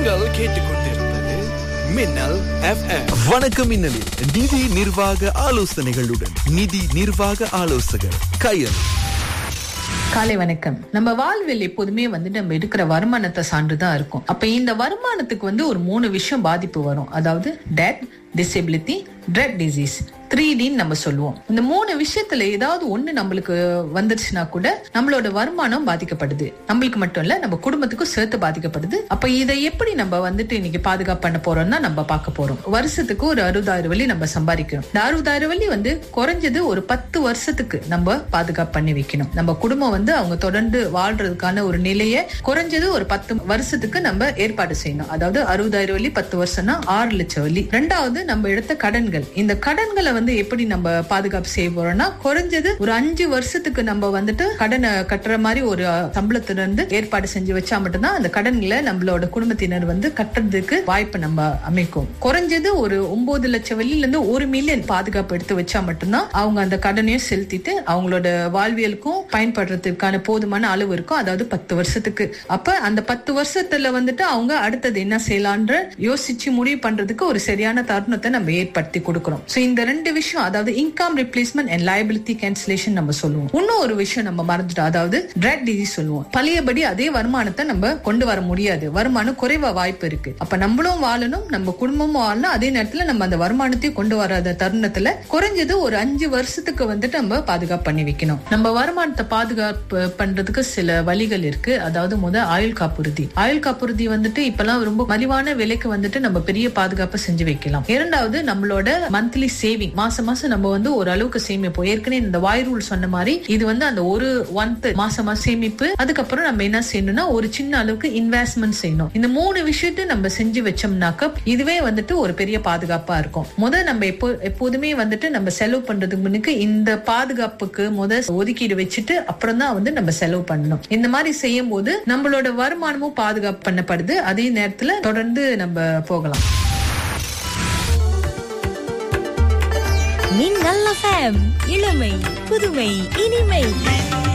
நீங்கள் கேட்டுக்கொண்டிருப்பது மின்னல் FM. வணக்கம் மின்னலில் நிதி நிர்வாக ஆலோசனைகளுடன் நிதி நிர்வாக ஆலோசகர் கயல். காலை வணக்கம். நம்ம வாழ்வில் எப்போதுமே நம்ம எடுக்கிற வருமானத்தை சார்ந்துதான் இருக்கும். அப்ப இந்த வருமானத்துக்கு ஒரு 3 விஷயம் பாதிப்பு வரும். அதாவது dead, disability, thread disease, 3D நம்ம சொல்லுவோம். இந்த 3 விஷயத்துல ஏதாவது ஒண்ணு நம்மளுக்கு வந்துருச்சுன்னா கூட நம்மளோட வருமானம் பாதிக்கப்படுது. நம்மளுக்கு மட்டும் இல்ல, நம்ம குடும்பத்துக்கும் சேர்த்து பாதிக்கப்படுது. அப்ப இதை எப்படி நம்ம இன்னைக்கு பாதுகாப்பு பண்ண போறோம்னா நம்ம பார்க்க போறோம். வருஷத்துக்கு ஒரு 60,000 வழி நம்ம சம்பாதிக்கணும். இந்த 60,000 வழி குறைஞ்சது ஒரு 10 வருஷத்துக்கு நம்ம பாதுகாப்பு பண்ணி வைக்கணும். நம்ம குடும்பம் அவங்க தொடர்ந்து வாழ்றதுக்கான ஒரு நிலையை குறைஞ்சது ஒரு 10 வருஷத்துக்கு நம்ம ஏற்பாடு செய்யணும். அதாவது 60,000 வழி 10 வருஷம்னா 6 லட்சம் வழி. 2வது நம்ம எடுத்த கடன்கள். இந்த கடன்களை எப்படி நம்ம பாதுகாப்பு செய்ய போறோம்னா குறைஞ்சது ஒரு 5 வருஷத்துக்கு நம்ம கடனை கட்டுற மாதிரி ஒரு சம்பளத்துல இருந்து ஏற்பாடு செஞ்சு வச்சா மட்டும்தான் அந்த கடன்களை நம்மளோட குடும்பத்தினர் கட்டுறதுக்கு வாய்ப்பு நம்ம அமைக்கும். குறைஞ்சது ஒரு 9 லட்சம் வெளியில இருந்து 1 மில்லியன் பாதுகாப்பு எடுத்து வச்சா மட்டும்தான் அவங்க அந்த கடனையும் செலுத்திட்டு அவங்களோட வாழ்வியலுக்கும் பயன்படுறதுக்கான போதுமான அளவு இருக்கும். அதாவது 10 வருஷத்துக்கு. அப்ப அந்த 10 வருஷத்துல அவங்க அடுத்தது என்ன செய்யலான்ற யோசிச்சு முடிவு பண்றதுக்கு ஒரு சரியான தருணத்தை நம்ம ஏற்படுத்தி கொடுக்கிறோம். இந்த 2 விஷயம், அதாவது income replacement and liability cancellation நம்ம சொல்லுவோம். இன்னும் ஒரு விஷயம் நம்ம மறந்துட்டோம், அதாவது ட்ரெட் டிசீஸ் சொல்லுவோம். பழையபடி அதே வருமானத்தை நம்ம கொண்டு வர முடியாது. வருமானம் குறைவா வாய்ப்பு இருக்கு. அப்ப நம்மளும் வாழணும், நம்ம குடும்பமும் வாழணும். அதே நேரத்துல நம்ம அந்த வருமானத்தையும் கொண்டு வராத தருணத்துல குறைஞ்சது ஒரு 5 வருஷத்துக்கு நம்ம பாதுகாப்பு பண்ணி வைக்கணும். நம்ம வருமானத்தை பாதுகாப்பு பண்றதுக்கு சில வழிகள் இருக்கு. அதாவது ஆயுள் காப்புறுதி. ஆயுள் காப்புறுதி இப்பெல்லாம் ரொம்ப மலிவான விலைக்கு நம்ம பெரிய பாதுகாப்பு செஞ்சு வைக்கலாம். இரண்டாவது நம்மளோட மந்த்லி சேவிங். மாசம் மாசம் நம்ம ஒரு அளவுக்கு சேமிப்போம். ஏற்கனவே இந்த வாய் ரூல் சொன்ன மாதிரி இது அந்த ஒரு 1/3 மாசமா சேமிப்பு. அதுக்கப்புறம் நம்ம என்ன செய்யணும்னா ஒரு சின்ன அளவுக்கு இன்வெஸ்ட்மெண்ட் செய்யணும். இந்த 3 விஷயத்தை நம்ம செஞ்சு வச்சோம்னாக்க இதுவே ஒரு பெரிய பாதுகாப்பா இருக்கும். நம்ம எப்போதுமே நம்ம செலவு பண்றதுக்கு முன்னுக்கு இந்த பாதுகாப்புக்கு ஒதுக்கீடு வச்சுட்டு அப்புறம் தான் நம்ம செலவு பண்ணணும். இந்த மாதிரி செய்யும் போது நம்மளோட வருமானமும் பாதுகாப்பு பண்ணப்படுது. அதே நேரத்துல தொடர்ந்து நம்ம போகலாம். மின்னல் FM, இளமை, புதுமை, இனிமை.